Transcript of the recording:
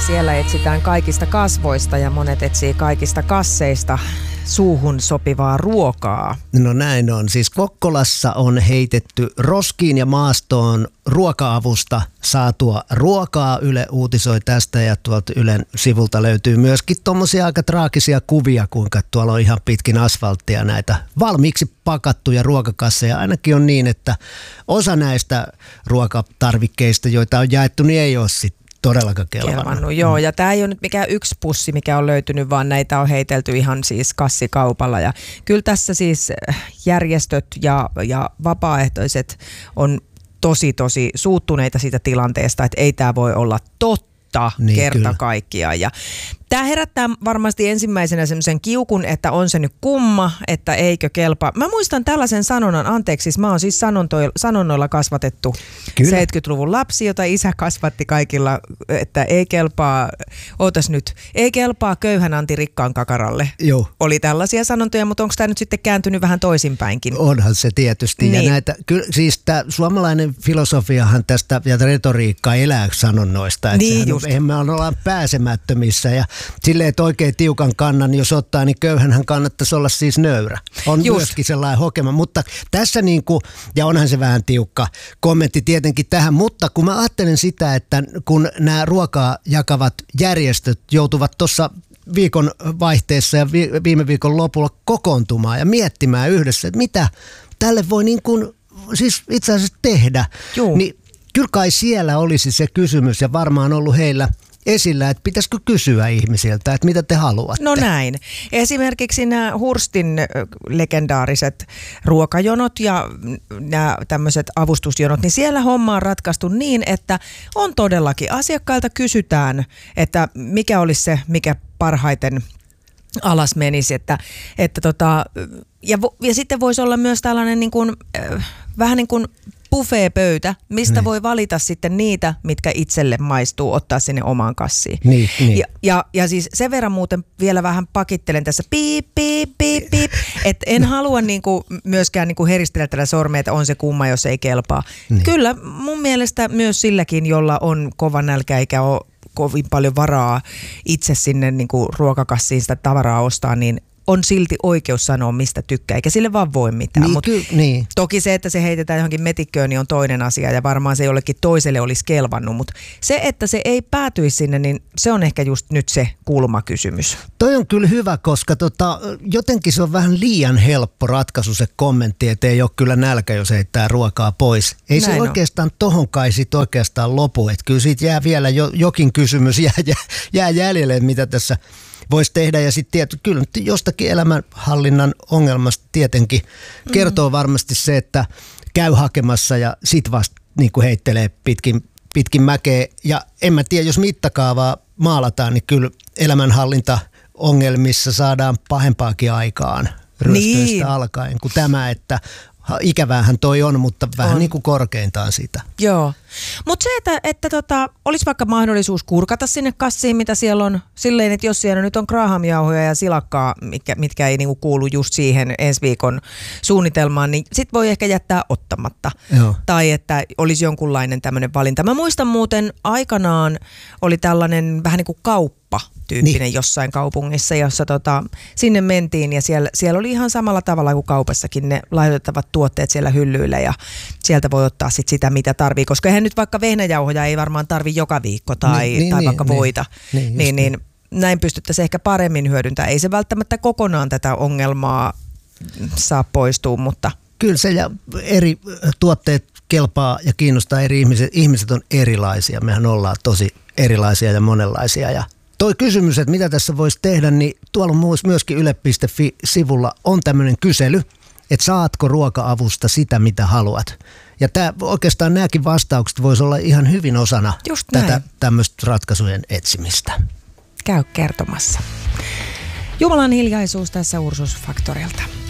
Siellä etsitään kaikista kasvoista ja monet etsii kaikista kasseista suuhun sopivaa ruokaa. No näin on. Siis Kokkolassa on heitetty roskiin ja maastoon ruoka-avusta saatua ruokaa. Yle uutisoi tästä ja tuolta Ylen sivulta löytyy myöskin tommosia aika traagisia kuvia, kuinka tuolla on ihan pitkin asfalttia näitä valmiiksi pakattuja ruokakasseja. Ainakin on niin, että osa näistä ruokatarvikkeista, joita on jaettu, niin ei ole sitten todellakaan kelvannut. Joo, ja tämä ei ole nyt mikään yksi pussi, mikä on löytynyt, vaan näitä on heitelty ihan siis kassikaupalla. Ja kyllä tässä siis järjestöt ja vapaaehtoiset on tosi suuttuneita siitä tilanteesta, että ei tämä voi olla totta niin, kerta kaikkiaan. Ja tämä herättää varmasti ensimmäisenä semmoisen kiukun, että on se nyt kumma, että eikö kelpaa. Mä muistan tällaisen sanonnan, anteeksi, siis mä oon siis sanonnoilla kasvatettu kyllä. 70-luvun lapsi, jota isä kasvatti kaikilla, että ei kelpaa, ei kelpaa köyhän anti rikkaan kakaralle. Joo. Oli tällaisia sanontoja, mutta onko tämä nyt sitten kääntynyt vähän toisinpäinkin? Onhan se tietysti. Niin. Ja näitä, siis tämä suomalainen filosofiahan tästä ja retoriikka elää sanonnoista. Niin just. Me ollaan pääsemättömissä ja silleen, että oikein tiukan kannan, jos ottaa, niin köyhänhän kannattaisi olla siis nöyrä. On just. Myöskin sellainen hokema, mutta tässä ja onhan se vähän tiukka kommentti tietenkin tähän, mutta kun mä ajattelen sitä, että kun nämä ruokaa jakavat järjestöt joutuvat tuossa viikon vaihteessa ja viime viikon lopulla kokoontumaan ja miettimään yhdessä, että mitä tälle voi siis itse asiassa tehdä, niin kyllä kai siellä olisi se kysymys ja varmaan ollut heillä esillä, että pitäisikö kysyä ihmisiltä, että mitä te haluatte. No näin. Esimerkiksi nämä Hurstin legendaariset ruokajonot ja nämä tämmöiset avustusjonot, niin siellä homma on ratkaistu niin, että on todellakin asiakkailta kysytään, että mikä olisi se, mikä parhaiten alas menisi, ja sitten voisi olla myös tällainen vähän niin kuin buffet-pöytä, mistä voi valita sitten niitä, mitkä itselle maistuu, ottaa sinne omaan kassiin. Niin. Ja siis sen verran muuten vielä vähän pakittelen tässä piip, että en halua myöskään heristellä tällä sormea, että on se kumma, jos ei kelpaa. Niin. Kyllä mun mielestä myös silläkin, jolla on kova nälkä eikä ole kovin paljon varaa itse sinne ruokakassiin sitä tavaraa ostaa, niin on silti oikeus sanoa, mistä tykkää, eikä sille vaan voi mitään. Niin. Toki se, että se heitetään johonkin metikköön, niin on toinen asia ja varmaan se jollekin toiselle olisi kelvannut, mutta se, että se ei päätyisi sinne, niin se on ehkä just nyt se kulmakysymys. Toi on kyllä hyvä, koska jotenkin se on vähän liian helppo ratkaisu se kommentti, että ei ole kyllä nälkä, jos heittää ruokaa pois. Ei näin se oikeastaan tohon kai sit oikeastaan lopu, että kyllä siitä jää vielä jokin kysymys jää jäljelle, mitä tässä voisi tehdä ja sitten kyllä jostakin elämänhallinnan ongelmasta tietenkin kertoo varmasti se, että käy hakemassa ja sit vasta heittelee pitkin mäkeä. Ja en mä tiedä, jos mittakaavaa maalataan, niin kyllä elämänhallintaongelmissa saadaan pahempaakin aikaan ryöstöistä alkaen kuin tämä, että ikävähän toi on, mutta vähän niin kuin korkeintaan sitä. Joo. Mutta se, että olisi vaikka mahdollisuus kurkata sinne kassiin, mitä siellä on, silleen, että jos siellä nyt on grahamjauhoja ja silakkaa, mitkä ei kuulu just siihen ensi viikon suunnitelmaan, niin sit voi ehkä jättää ottamatta. Joo. Tai että olisi jonkunlainen tämmöinen valinta. Mä muistan muuten aikanaan oli tällainen vähän niin kuin kauppa-tyyppinen jossain kaupungissa, jossa sinne mentiin ja siellä oli ihan samalla tavalla kuin kaupassakin ne laitettavat tuotteet siellä hyllyillä ja sieltä voi ottaa sit sitä, mitä tarvii, koska eihän nyt vaikka vehnäjauhoja ei varmaan tarvi joka viikko tai vaikka voita, niin näin pystyttäisiin ehkä paremmin hyödyntämään. Ei se välttämättä kokonaan tätä ongelmaa saa poistua, mutta kyllä se ja eri tuotteet kelpaa ja kiinnostaa eri ihmiset. Ihmiset on erilaisia. Mehän ollaan tosi erilaisia ja monenlaisia. Ja toi kysymys, että mitä tässä voisi tehdä, niin tuolla myöskin yle.fi-sivulla on tämmöinen kysely, että saatko ruoka-avusta sitä, mitä haluat. Ja oikeastaan nämäkin vastaukset voisi olla ihan hyvin osana tätä tämmöistä ratkaisujen etsimistä. Käy kertomassa. Jumalan hiljaisuus tässä Ursus Faktorilta.